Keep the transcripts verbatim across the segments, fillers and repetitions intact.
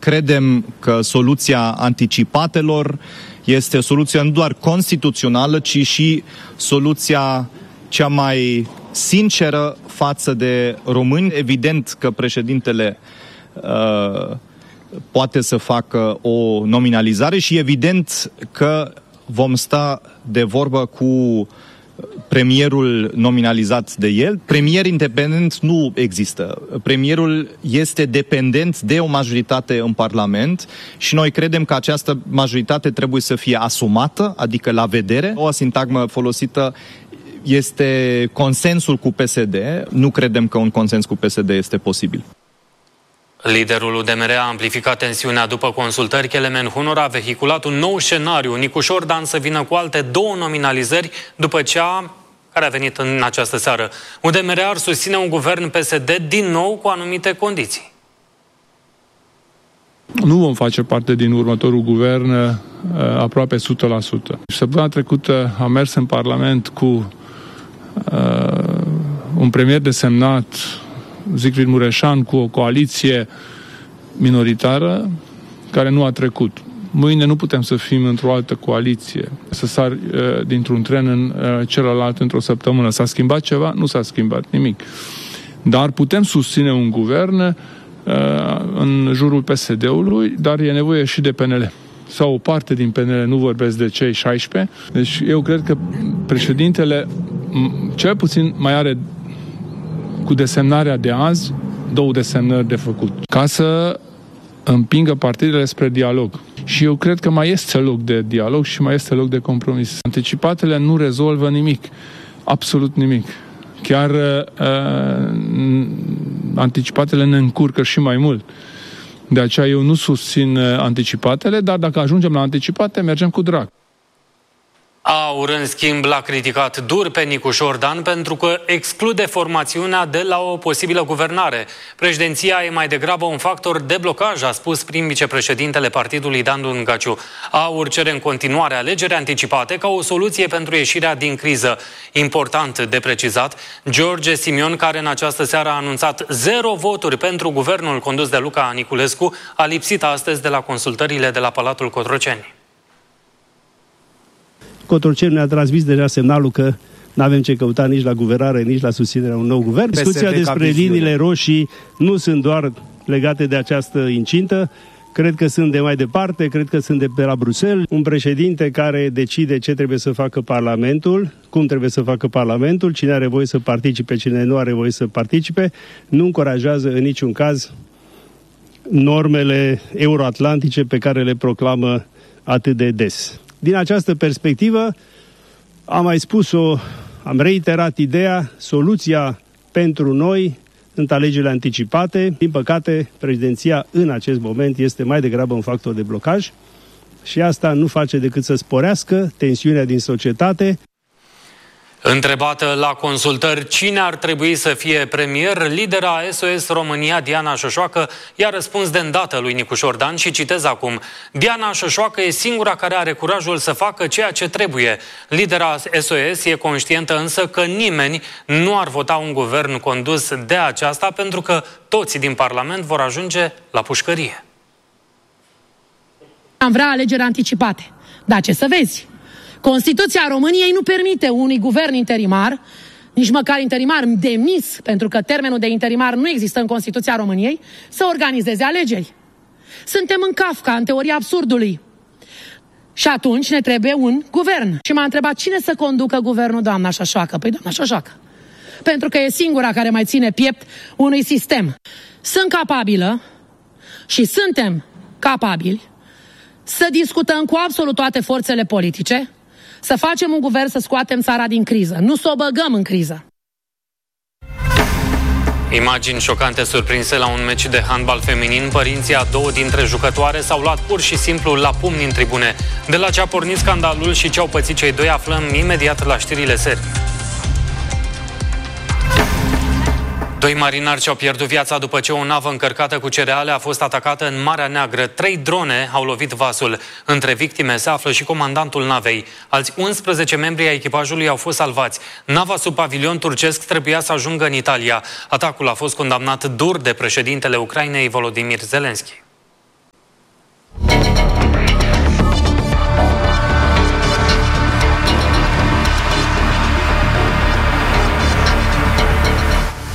credem că soluția anticipatelor este o soluție nu doar constituțională, ci și soluția cea mai sinceră față de români. Evident că președintele uh, poate să facă o nominalizare și evident că vom sta de vorbă cu premierul nominalizat de el. Premier independent nu există. Premierul este dependent de o majoritate în Parlament și noi credem că această majoritate trebuie să fie asumată, adică la vedere. O sintagmă folosită este consensul cu P S D. Nu credem că un consens cu P S D este posibil. Liderul U D M R a amplificat tensiunea după consultări. Kelemen Hunor a vehiculat un nou scenariu. Nicușor Dan să vină cu alte două nominalizări după cea care a venit în această seară. U D M R ar susține un guvern P S D din nou cu anumite condiții. Nu vom face parte din următorul guvern uh, aproape o sută la sută. Săptămâna trecută am mers în Parlament cu uh, un premier desemnat, Zicfried Mureșan, cu o coaliție minoritară care nu a trecut. Mâine nu putem să fim într-o altă coaliție, să sar uh, dintr-un tren în uh, celălalt într-o săptămână. S-a schimbat ceva? Nu s-a schimbat nimic. Dar putem susține un guvern uh, în jurul P S D-ului, dar e nevoie și de P N L. Sau o parte din P N L, nu vorbesc de cei șaisprezece. Deci eu cred că președintele cel puțin mai are cu desemnarea de azi două desemnări de făcut, ca să împingă partidele spre dialog. Și eu cred că mai este loc de dialog și mai este loc de compromis. Anticipatele nu rezolvă nimic, absolut nimic. Chiar uh, anticipatele ne încurcă și mai mult. De aceea eu nu susțin anticipatele, dar dacă ajungem la anticipate, mergem cu drag. AUR, în schimb, l-a criticat dur pe Nicușor Dan pentru că exclude formațiunea de la o posibilă guvernare. Președinția e mai degrabă un factor de blocaj, a spus prim vicepreședintele partidului Dan Lungaciu. AUR cere în continuare alegeri anticipate ca o soluție pentru ieșirea din criză. Important de precizat, George Simion, care în această seară a anunțat zero voturi pentru guvernul condus de Luca Niculescu, a lipsit astăzi de la consultările de la Palatul Cotroceni. Cotroceni ne-a transmis deja semnalul că nu avem ce căuta nici la guvernare, nici la susținerea unui nou guvern. Discuția despre liniile roșii nu sunt doar legate de această incintă, cred că sunt de mai departe, cred că sunt de pe la Bruxelles. Un președinte care decide ce trebuie să facă Parlamentul, cum trebuie să facă Parlamentul, cine are voie să participe, cine nu are voie să participe, nu încurajează în niciun caz normele euroatlantice pe care le proclamă atât de des. Din această perspectivă, am mai spus-o, am reiterat ideea, soluția pentru noi sunt alegerile anticipate. Din păcate, președinția în acest moment este mai degrabă un factor de blocaj și asta nu face decât să sporească tensiunea din societate. Întrebată la consultări cine ar trebui să fie premier, lidera S O S România, Diana Șoșoacă, i-a răspuns de îndată lui Nicușor Dan și citez acum: Diana Șoșoacă e singura care are curajul să facă ceea ce trebuie. Lidera S O S e conștientă însă că nimeni nu ar vota un guvern condus de aceasta pentru că toți din Parlament vor ajunge la pușcărie. Am vrea alegeri anticipate, dar ce să vezi? Constituția României nu permite unui guvern interimar, nici măcar interimar demis, pentru că termenul de interimar nu există în Constituția României, să organizeze alegeri. Suntem în Kafka, în teoria absurdului. Și atunci ne trebuie un guvern. Și m-a întrebat cine să conducă guvernul, doamna Șoșoacă. Păi doamna Șoșoacă. Pentru că e singura care mai ține piept unui sistem. Sunt capabilă și suntem capabili să discutăm cu absolut toate forțele politice, să facem un guvern să scoatem țara din criză, nu să o băgăm în criză. Imagini șocante surprinse la un meci de handbal feminin. Părinții a două dintre jucătoare s-au luat pur și simplu la pumni în tribune. De la ce a pornit scandalul și ce au pățit cei doi aflăm imediat la știrile serii. Doi marinari și-au pierdut viața după ce o navă încărcată cu cereale a fost atacată în Marea Neagră. Trei drone au lovit vasul. Între victime se află și comandantul navei. Alți unsprezece membri ai echipajului au fost salvați. Nava sub pavilion turcesc trebuia să ajungă în Italia. Atacul a fost condamnat dur de președintele Ucrainei, Volodymyr Zelensky.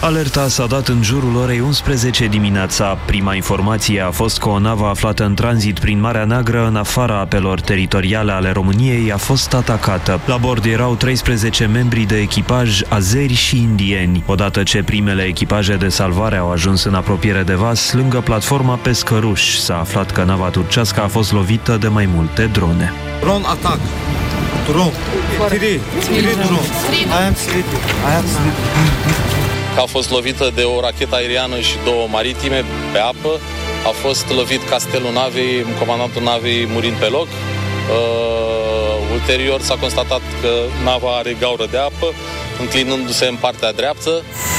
Alerta s-a dat în jurul orei unsprezece dimineața. Prima informație a fost că o navă aflată în tranzit prin Marea Neagră, în afara apelor teritoriale ale României, a fost atacată. La bord erau treisprezece membri de echipaj azeri și indieni. Odată ce primele echipaje de salvare au ajuns în apropiere de vas, lângă platforma Pescăruș, s-a aflat că nava turcească a fost lovită de mai multe drone. Drone attack. Drone. Three. Three drone. I am sleeping. I am sleeping. A fost lovită de o rachetă aeriană și două maritime pe apă. A fost lovit castelul navei, comandantul navei murind pe loc. Uh, ulterior s-a constatat că nava are gaură de apă, înclinându-se în partea dreaptă.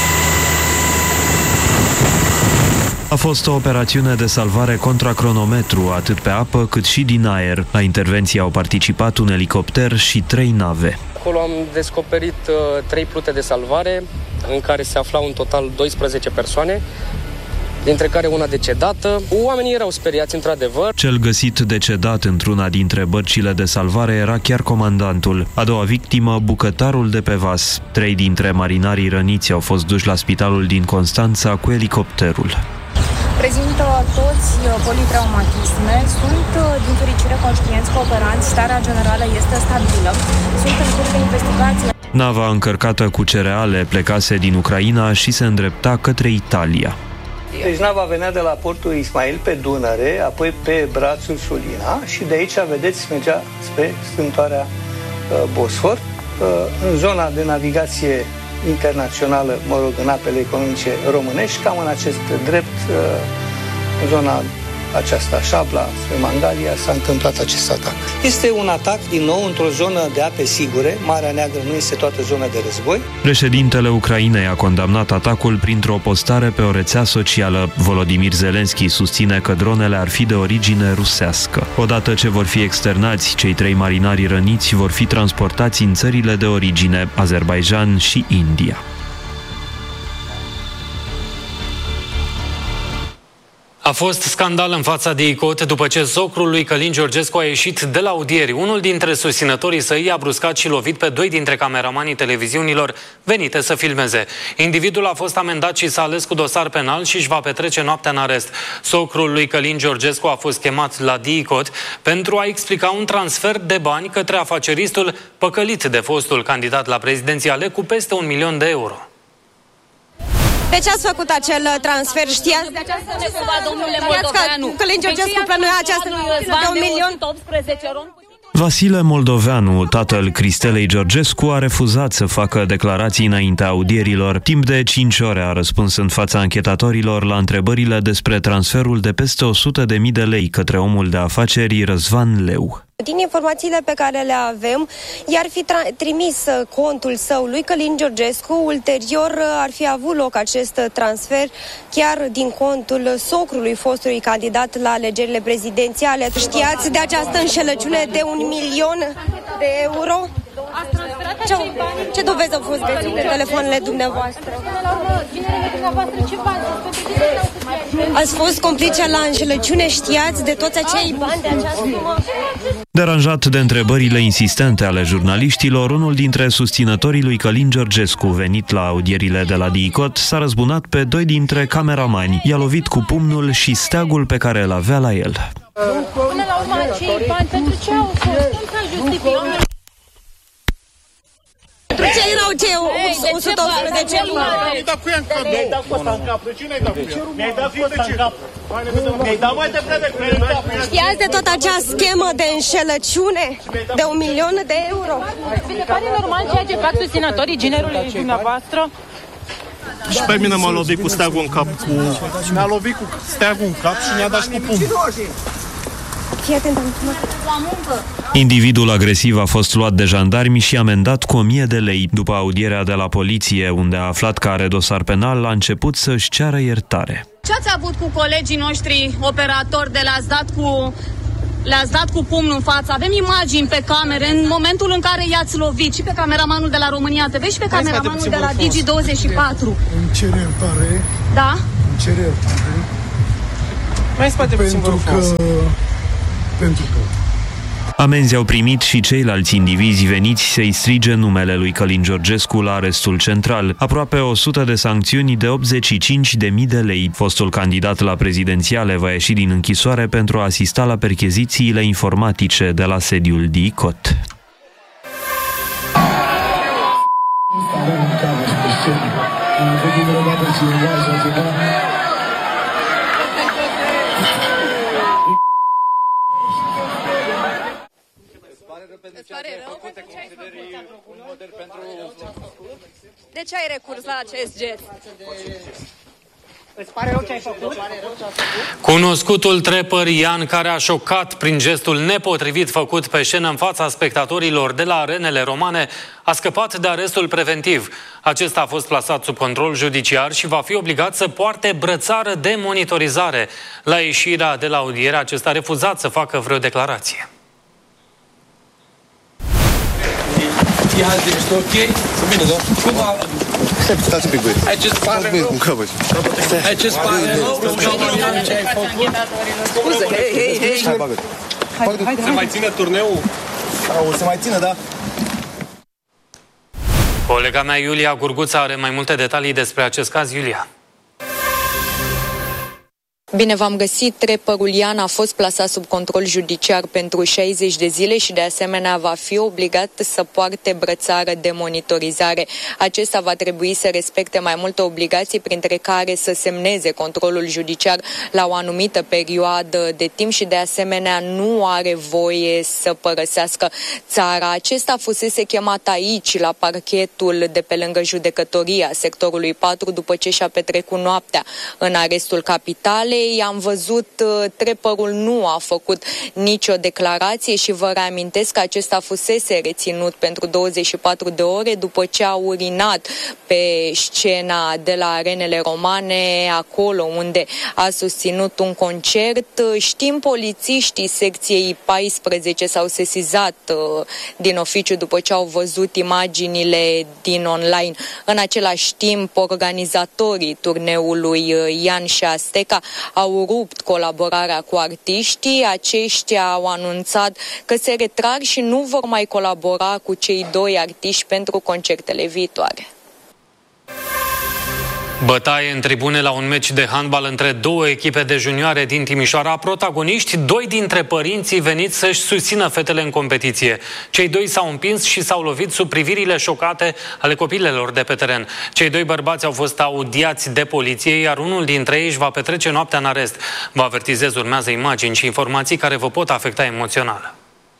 A fost o operațiune de salvare contra cronometru, atât pe apă cât și din aer. La intervenție au participat un elicopter și trei nave. Acolo am descoperit uh, trei plute de salvare, în care se aflau în total douăsprezece persoane, dintre care una decedată. Oamenii erau speriați, într-adevăr. Cel găsit decedat într-una dintre bărcile de salvare era chiar comandantul. A doua victimă, bucătarul de pe vas. Trei dintre marinarii răniți au fost duși la spitalul din Constanța cu elicopterul. Prezintă toți politraumatisme, sunt din fericire conștienți, cooperanți, starea generală este stabilă, sunt în curs de investigație. Nava încărcată cu cereale plecase din Ucraina și se îndrepta către Italia. Deci nava venea de la portul Ismail pe Dunăre, apoi pe brațul Sulina și de aici, vedeți, mergea spre strâmtoarea uh, Bosfor, uh, în zona de navigație internațională, mă rog, în apele economice românești, cam în acest drept, în zona aceasta, Șabla, spre Mangalia, s-a întâmplat acest atac. Este un atac, din nou, într-o zonă de ape sigure. Marea Neagră nu este toată zona de război. Președintele Ucrainei a condamnat atacul printr-o postare pe o rețea socială. Volodymyr Zelensky susține că dronele ar fi de origine rusească. Odată ce vor fi externați, cei trei marinari răniți vor fi transportați în țările de origine, Azerbaidjan și India. A fost scandal în fața D I C O T după ce socrul lui Călin Georgescu a ieșit de la audieri. Unul dintre susținătorii săi i-a bruscat și lovit pe doi dintre cameramanii televiziunilor venite să filmeze. Individul a fost amendat și s-a ales cu dosar penal și își va petrece noaptea în arest. Socrul lui Călin Georgescu a fost chemat la D I C O T pentru a explica un transfer de bani către afaceristul păcălit de fostul candidat la prezidențiale cu peste un milion de euro. De ce ați făcut acel transfer? Știați? De această necumva, domnule Moldoveanu. Călin Georgescu plănuia această de un milion? Vasile Moldoveanu, tatăl Cristelei Georgescu, a refuzat să facă declarații înaintea audierilor. Timp de cinci ore a răspuns în fața anchetatorilor la întrebările despre transferul de peste o sută de mii de lei către omul de afaceri Răzvan Leu. Din informațiile pe care le avem, i-ar fi trimis contul său lui Călin Georgescu, ulterior ar fi avut loc acest transfer chiar din contul socrului fostului candidat la alegerile prezidențiale. Știați de această înșelăciune de un milion de euro? Ce, ce dovezi au fost găsite în telefoanele dumneavoastră? Ați fost complice la înșelăciune, știați de toți acei bani, de această sumă? Deranjat de întrebările insistente ale jurnaliștilor, unul dintre susținătorii lui Călin Georgescu, venit la audierile de la D I C O T, s-a răzbunat pe doi dintre cameramani. I-a lovit cu pumnul și steagul pe care îl avea la el. Până la urmă, acei bani, pentru ce au fost? Cum să justificăm? Pentru ce erau cei o sută optsprezece luni? Mi-ai dat cu ea în cap. Mi-ai dat cu ăsta în cap. De ce n-ai dat cu ea? Mi-ai dat cu ăsta în cap. Mi-ai dat mai devreme cu ea. Știați de tot acea schemă de înșelăciune de un milion de euro? Mi se pare normal ceea ce fac susținătorii generului dumneavoastră? Și pe mine m-a lovit cu steagul în cap. Ne-a lovit cu steagul în cap și ne-a dat și cu pumn. Individul agresiv a fost luat de jandarmi și amendat cu o mie de lei. După audierea de la poliție, unde a aflat că are dosar penal, a început să-și ceară iertare. Ce ați avut cu colegii noștri operatori de le-ați dat cu... Le-ați dat cu pumnul în față. Avem imagini pe camere în momentul în care i-ați lovit și pe cameramanul de la România T V și pe cameramanul de la Digi douăzeci și patru. Îmi cer iertare. Da? Îmi cer iertare. Mai spate puțin, vă rog frumos. Pentru că Amenzi au primit și ceilalți indivizi veniți să-i strige numele lui Călin Georgescu la arestul central. Aproape o sută de sancțiuni de optzeci și cinci de mii de lei. Fostul candidat la prezidențiale va ieși din închisoare pentru a asista la perchezițiile informatice de la sediul D I C O T. De ce ai recurs la acest gest? Îți pare rău ce ai făcut? Cunoscutul trapper Ian, care a șocat prin gestul nepotrivit făcut pe scenă în fața spectatorilor de la arenele romane, a scăpat de arestul preventiv. Acesta a fost plasat sub control judiciar și va fi obligat să poarte brățară de monitorizare. La ieșirea de la audiere, acesta a refuzat să facă vreo declarație. Sunt bine, da? Cum a... Stai, stați un pic, băi. Ai ce-ți pare rău? Ai ce-ți pare rău? Ce ai făcut? Scuze, hei, hei, hei. Hai, bagă-te. Se mai ține turneul? O să mai țină, da? Colega mea, Iulia Gurguța, are mai multe detalii despre acest caz. Iulia. Bine v-am găsit. Trapperul Ian a fost plasat sub control judiciar pentru șaizeci de zile și de asemenea va fi obligat să poarte brățară de monitorizare. Acesta va trebui să respecte mai multe obligații, printre care să semneze controlul judiciar la o anumită perioadă de timp și de asemenea nu are voie să părăsească țara. Acesta fusese chemat aici, la parchetul de pe lângă judecătoria sectorului patru, după ce și-a petrecut noaptea în arestul capitalei. Am văzut, trapperul nu a făcut nicio declarație și vă reamintesc că acesta fusese reținut pentru douăzeci și patru de ore după ce a urinat pe scena de la arenele romane, acolo unde a susținut un concert. Știm, polițiștii secției paisprezece s-au sesizat din oficiu după ce au văzut imaginile din online. În același timp, organizatorii turneului Ian și Asteca au rupt colaborarea cu artiștii. Aceștia au anunțat că se retrag și nu vor mai colabora cu cei doi artiști pentru concertele viitoare. Bătaie în tribune la un meci de handbal între două echipe de junioare din Timișoara. Protagoniști, doi dintre părinții veniți să-și susțină fetele în competiție. Cei doi s-au împins și s-au lovit sub privirile șocate ale copilelor de pe teren. Cei doi bărbați au fost audiați de poliție, iar unul dintre ei își va petrece noaptea în arest. Vă avertizez, urmează imagini și informații care vă pot afecta emoțional.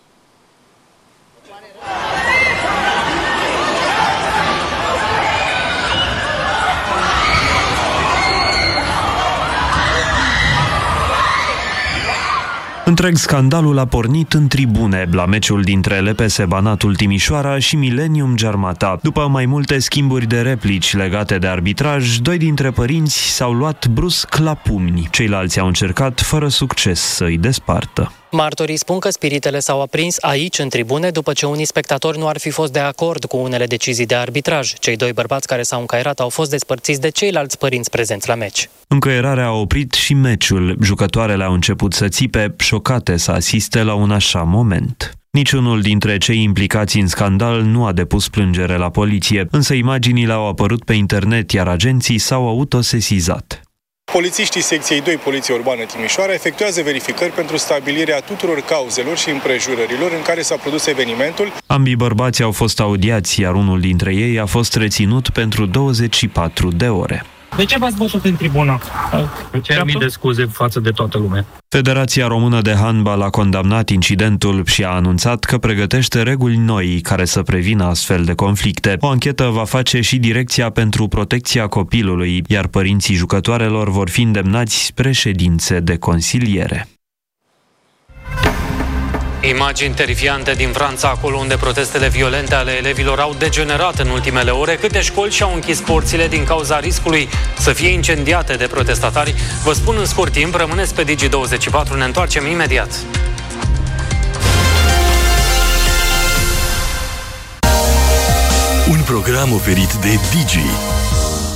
Întreg scandalul a pornit în tribune, la meciul dintre L P S Banatul Timișoara și Millennium Gearmata. După mai multe schimburi de replici legate de arbitraj, doi dintre părinți s-au luat brusc la pumni. Ceilalți au încercat fără succes să îi despartă. Martorii spun că spiritele s-au aprins aici, în tribune, după ce unii spectatori nu ar fi fost de acord cu unele decizii de arbitraj. Cei doi bărbați care s-au încăierat au fost despărțiți de ceilalți părinți prezenți la meci. Încăierarea a oprit și meciul. Jucătoarele au început să țipe, șocate să asiste la un așa moment. Niciunul dintre cei implicați în scandal nu a depus plângere la poliție, însă imaginile au apărut pe internet, iar agenții s-au autosesizat. Polițiștii secției doi Poliție Urbană Timișoara efectuează verificări pentru stabilirea tuturor cauzelor și împrejurărilor în care s-a produs evenimentul. Ambii bărbați au fost audiați, iar unul dintre ei a fost reținut pentru douăzeci și patru de ore. De ce v-ați bătut în tribună? Cer mii de scuze față de toată lumea. Federația Română de Handbal a condamnat incidentul și a anunțat că pregătește reguli noi care să prevină astfel de conflicte. O anchetă va face și Direcția pentru Protecția Copilului, iar părinții jucătoarelor vor fi îndemnați spre ședințe de consiliere. Imagini terifiante din Franța, acolo unde protestele violente ale elevilor au degenerat în ultimele ore. Câte școli și-au închis porțile din cauza riscului să fie incendiate de protestatari. Vă spun în scurt timp, rămâneți pe Digi douăzeci și patru, ne întoarcem imediat. Un program oferit de Digi.